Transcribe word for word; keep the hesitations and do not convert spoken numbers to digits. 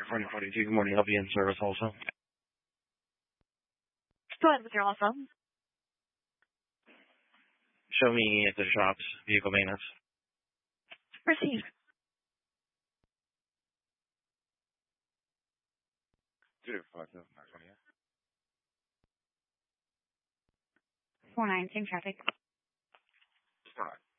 California forty-two. Good morning. I'll be in service also. Go ahead with your also. Show me at the shops, vehicle maintenance. Proceed. Four nine, same traffic. Four nine.